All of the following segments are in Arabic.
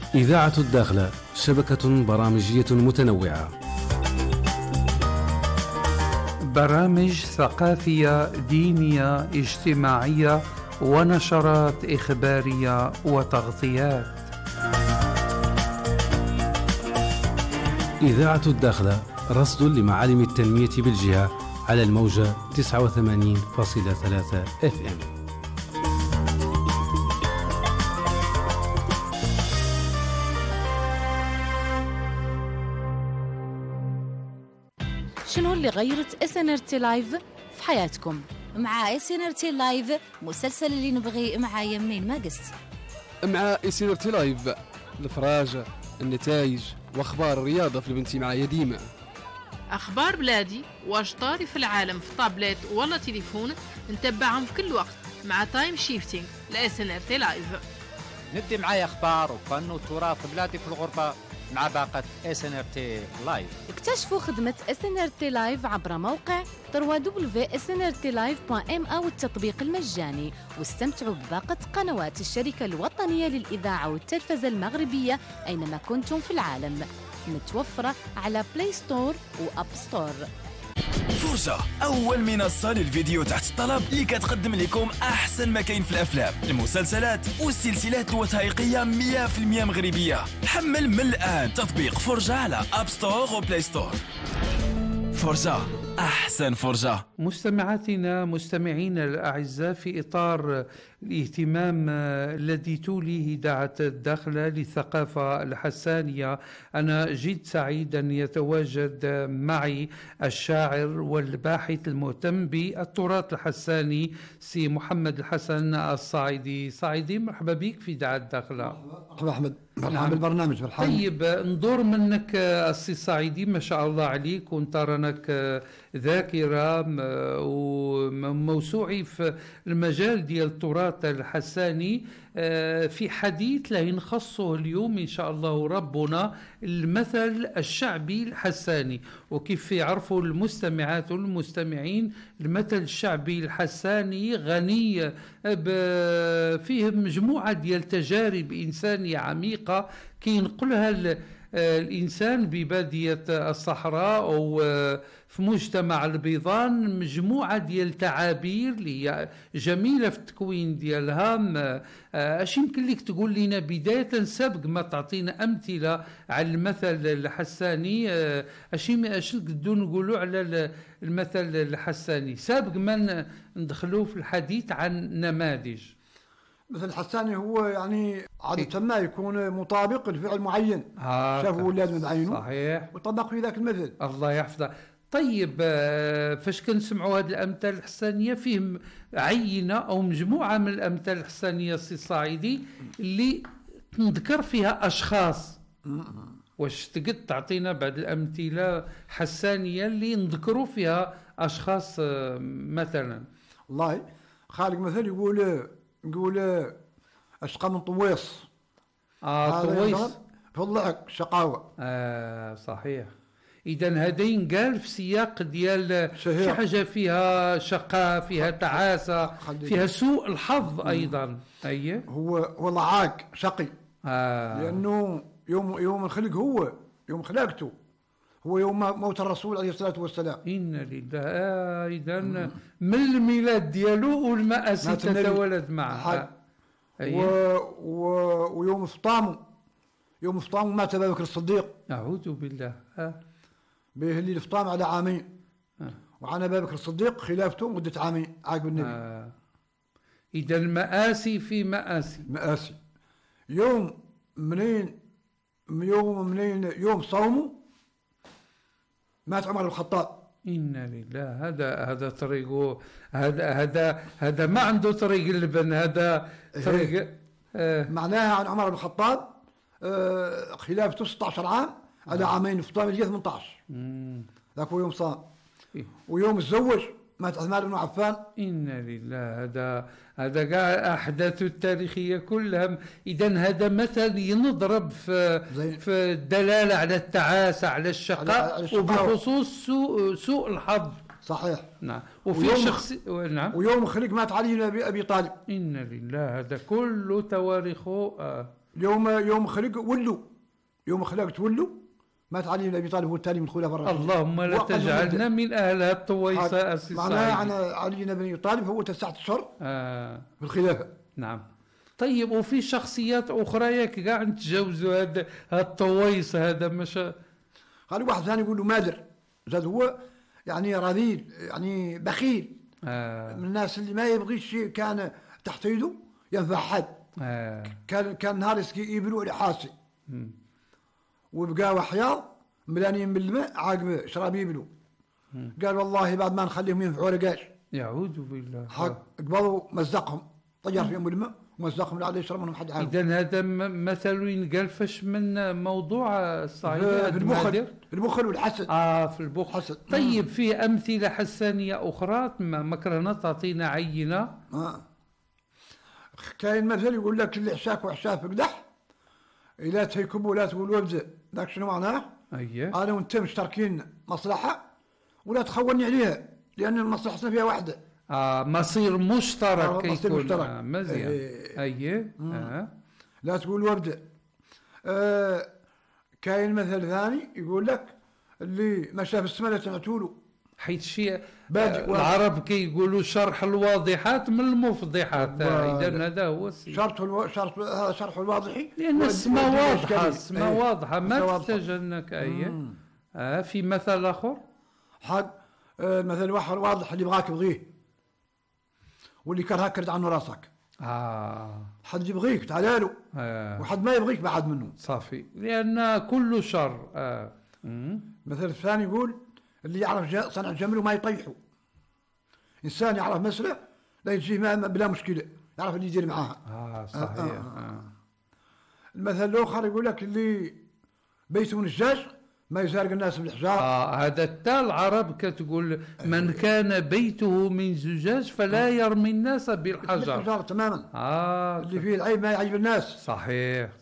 إذاعة الداخلة شبكة برامجية متنوعة، برامج ثقافية دينية اجتماعية ونشرات إخبارية وتغطيات. إذاعة الداخلة رصد لمعالم التنمية بالجهة على الموجة 89.3 FM. شنو اللي غيرت SNRT لايف في حياتكم؟ مع SNRT لايف مسلسل اللي نبغي مع يمين ما قست. مع SNRT لايف الفراج، النتائج واخبار الرياضه في البنتي معايا ديما. اخبار بلادي واش طاري في العالم في طابلت ولا تليفون نتبعهم في كل وقت مع تايم شيفتينج SNRT لايف. ندي معايا اخبار وفن وتراث بلادي في الغربه مع باقة SNRT لايف. اكتشفوا خدمة SNRT لايف عبر موقع www.snrtlive.ma والتطبيق المجاني، واستمتعوا بباقة قنوات الشركة الوطنية للإذاعة والتلفزة المغربية أينما كنتم في العالم، متوفرة على بلاي ستور وأب ستور. فرجة أول منصة للفيديو تحت الطلب اللي كتقدم لكم أحسن ما كاين في الأفلام، المسلسلات والسلسلات الوثائقية 100% مغربية. حمل من الآن تطبيق فرجة على أب ستور وبلاي ستور. فرجة، أحسن فرجة. مستمعاتنا مستمعينا الأعزاء، في إطار الاهتمام الذي توليه إذاعة الداخلة للثقافة الحسانية، أنا جد سعيد أن يتواجد معي الشاعر والباحث المهتم بالتراث الحساني سي محمد الحسن الصاعدي. صاعدي، مرحبا بك في إذاعة الداخلة. مرحبا أحمد، مرحبا بالبرنامج. طيب، ندور منك السي صاعدي، ما شاء الله عليك، وانت رانك ذاكرة وموسوعي في المجال ديال التراث الحساني. في حديث له نخصه اليوم إن شاء الله ربنا المثل الشعبي الحساني. وكيف يعرفوا المستمعات والمستمعين، المثل الشعبي الحساني غني فيه مجموعة ديال تجارب إنسانية عميقة كي ينقلها الإنسان ببادية الصحراء أو في مجتمع البيضان، مجموعة ديال تعابير اللي جميلة في التكوين ديالها. اش يمكن لك تقول لنا بداية سابق ما تعطينا أمثلة على المثل الحساني؟ اش نقدروا نقولوا على المثل الحساني سابق ما ندخلوا في الحديث عن نماذج؟ مثل الحساني هو يعني عادة ما يكون مطابق لفعل معين شافه ولاد بعينه، صحيح، وطبق في ذاك المثل. الله يحفظه. طيب، فاش كنسمعوا هذه الامثال الحسانيه، فيهم عينه او مجموعه من الامثال الحسانيه السي صاعدي اللي نذكر فيها اشخاص، واش تقد تعطينا بعض الامثله حسانيه اللي نذكروا فيها اشخاص؟ مثلا والله خالق مثل يقول أشقى من طويس. طويس في الضحك شقاوة. صحيح. إذا هذا ينقال في سياق ديال شي حاجة فيها شقاء، فيها تعاسة، فيها سوء الحظ أيضا. أيه، هو ضحاك شقي. لأنه يوم الخلق، هو يوم خلقته، هو يوم موت الرسول عليه الصلاة والسلام. إن لله. إذا من الميلاد ديالو والمآسي تتولد معه. ويوم فطامه مات أبا بكر الصديق. أعوذ بالله. به اللي فطام على عامين. وعن أبا بكر الصديق خلافته مدة عامين عقب النبي. إذا المآسي في مآسي. يوم صومه مات عمر بن الخطاب. إن لله. هذا طريقه، هذا ما عنده طريق اللبن، هذا طريق. معناها عن عمر بن الخطاب خلافته 16 عام على عامين فطام اللي 18. ذاك هو يوم صام. ويوم تزوج مات عثمان بن عفان. إن لله. هذا كاع أحداث التاريخية كلها. إذا هذا مثل ينضرب في الدلالة على التعاسة، على الشقاء، وبخصوص سوء الحظ. صحيح. نعم. وفي شخص. نعم. ويوم خلق مات علي بن أبي طالب. إن لله. هذا كله تواريخه يوم خلق ولوا، يوم خلق تولوا مات علي بن ابي طالب هو الثاني من الخلفاء الراشدين. اللهم لا تجعلنا من اهل الطويسه اسي معناها أنا علي بن ابي طالب هو 9 اشهر في الخلافه. نعم. طيب وفي شخصيات اخرى ياك كاع نتجاوزوا هذا الطويس هذا مش قال واحد ثاني يقول له مادر زاد هو يعني رذيل يعني بخيل من الناس اللي ما يبغيش شيء كان تحت يده ينفع حد. كان نهار يسقي يبلو لحاسي وبقاو حياض ملانين بالماء عاقب شراب يبلو. قال والله بعد ما نخليهم ينفعوا رقاش. يعوذ بالله. حق قبضوا مزقهم طير فيهم الماء ومزقهم لا عليه يشرب منهم حد عارف. اذا هذا مثل ينقال فاش من موضوع الصعيد في البخل والحسد. في البخل. طيب في امثله حسانيه اخرى ما كرهنا تعطينا عينه. كاين مثل يقول لك اللي حشاك وحشاك بقدح إلا تهيكم ولا تقول وابدا ذاك شنو معناه؟ انا وانت مشتركين مصلحه ولا تخوني عليها لان المصلحه فيها واحده. مصير مشترك مصير مشترك. مزيان. لا تقول وابدا. كاين مثل ثاني يقول لك اللي ما شاف السماء لا تنعتولو. حيث شيء العرب كي يقولوا شرح الواضحات من المفضحات. اذا هذا هو شرح الواضح لان السماء واضحه. السماء واضحه ما تحتاج انك في مثل اخر حق مثل واحد واضح اللي يبغاك يبغيه واللي كرهك كرد عنه راسك. حد يبغيك تعال له وحد ما يبغيك بعد منه صافي لان كل شر. مثل الثاني يقول اللي يعرف صنع جمل وما يطيحه. انسان يعرف مسألة لا يجي بلا مشكله يعرف اللي يدير معاها. صحيح. المثل الاخر يقول لك اللي بيته من الزجاج ما يسارق الناس بالحجار. هذا تا العرب كتقول من كان بيته من زجاج فلا يرمي الناس بالحجر. تماما. اللي فيه العيب ما يعيب الناس. صحيح.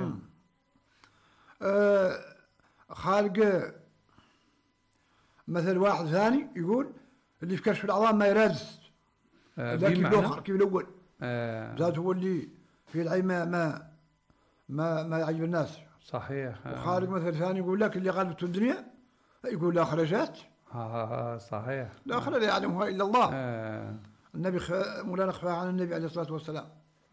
خالق مثل واحد ثاني يقول اللي في كشف العظام ما يرادس. كيف الاخر كيف الاول. زاد هو اللي في العيب ما يعيب الناس. صحيح. وخالق مثل ثاني يقول لك اللي غلبته الدنيا يقول لا خرجات. صحيح. لا خرج لا يعلمها الا الله. النبي مولانا خفى عن النبي عليه الصلاه والسلام.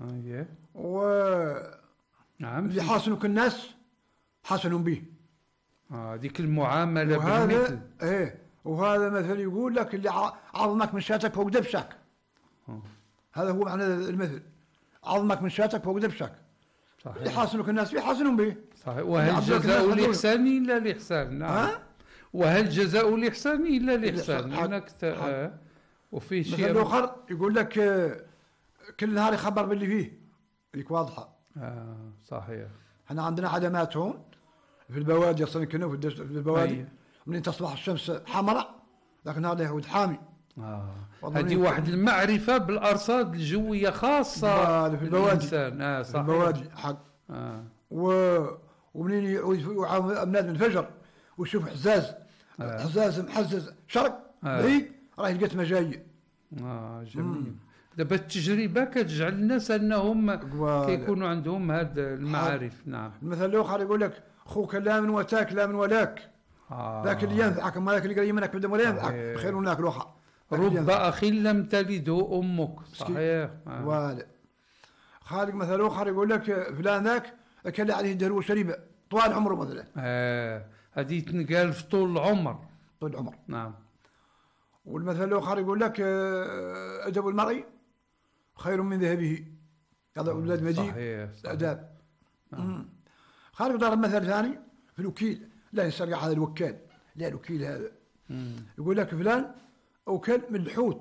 نعم. اللي حاسنك الناس حسنوا به. ديك المعامله بالمثل. وهذا مثل يقول لك اللي عظمك من شاتك فوق دبشك. هذا هو معنى المثل عظمك من شاتك فوق دبشك. صحيح. اللي حاسنك الناس يحسنون به. صحيح. وهل جزاء الإحسان إلا الإحسان. نعم. وهل جزاء الإحسان إلا الإحسان. وفي شيء مثل آخر يقول لك كل نهار يخبر باللي فيه هيك واضحة. صحيح. احنا عندنا علامات هون في البوادي اصلا كنا في البوادي منين تصبح الشمس حمراء لكن هذا يهود حامي. هذه واحد المعرفة بالأرصاد الجوية خاصة في البوادي. صحيح. في البوادي حق. ومنين يعاون أبناء من الفجر ويشوف حزاز محزز شرق بعيد راه لقيت ما جاي. جميل. دابا التجربة كتجعل الناس أنهم كيكونوا عندهم هذه المعارف. نعم. المثل الآخر يقول لك خوك لا من وتاك لا من ولاك. ذاك اللي ينفعك ما ذاك اللي قريب منك بدم ولا ينفعك خير من ذاك الآخر. رب أخ لم تلده أمك. صحيح. خالق مثل آخر يقول لك فلان ذاك أكل عليه الدهر وشريبه طوال عمره مثلا. هذه تنقال في طول العمر. طول العمر. نعم. والمثل الآخر يقول لك أدب المرء خير من ذهبه. هذا أولاد مدين الأداب. خالق ضرب مثل ثاني في الوكيل لا يسرق هذا الوكال لا الوكيل هذا. يقول لك فلان أوكل من الحوت.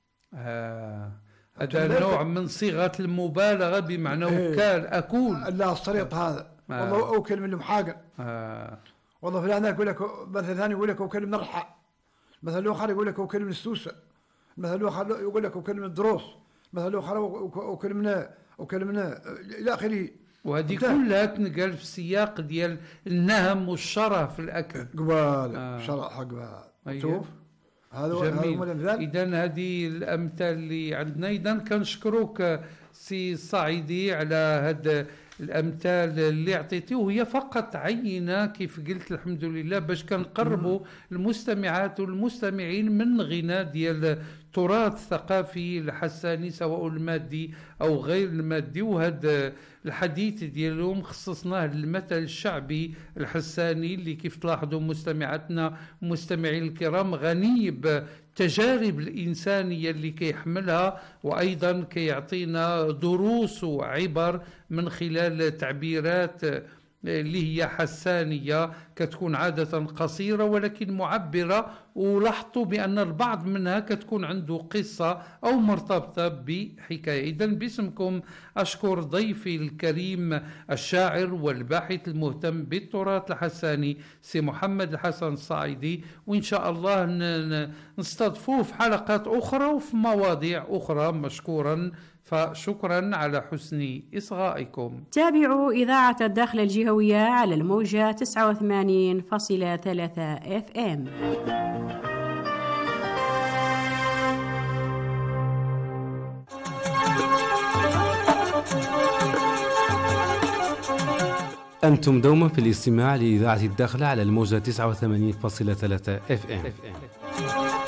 هذا نوع من صيغة المبالغة بمعنى وكال أكول. لا الصريط هذا والله أوكل من المحاقة. والله فلان يقول لك مثل ثاني يقول لك أوكل من الرحى. مثل الآخر يقول لك أوكل من السوسة. مثل الآخر يقول لك أوكل من الدروس. مثل الآخر أوكل من إلى آخره. وهذه كلها تنقال في السياق ديال النهم والشرف في الأكل. قبال شرف حق. شوف هذا جميل. إذا هذه الأمثال اللي عندنا. إذا كنشكروك سي الصعيدي على هذا الأمثال اللي عطيتيه وهي فقط عينة كيف قلت الحمد لله باش كنقربوا المستمعات والمستمعين من غناء ديال التراث الثقافي الحساني سواء المادي أو غير المادي. وهذا الحديث ديالهم خصصناه للمثل الشعبي الحساني اللي كيف تلاحظوا مستمعاتنا ومستمعين الكرام غني بالتجارب الإنسانية اللي كيحملها، وأيضا كيعطينا دروس وعبر من خلال تعبيرات اللي هي حسانية كتكون عادة قصيرة ولكن معبرة، ولاحظتوا بأن البعض منها كتكون عنده قصة أو مرتبطة بحكاية. إذن باسمكم أشكر ضيفي الكريم الشاعر والباحث المهتم بالتراث الحساني سي محمد الحسن الصعيدي، وإن شاء الله نستضفوه في حلقات أخرى وفي مواضيع أخرى مشكورا. فشكرا على حسن إصغائكم. تابعوا إذاعة الداخل الجهوية على الموجة 89.3 FM. أنتم دوما في الاستماع لإذاعة الداخل على الموجة 89.3 FM.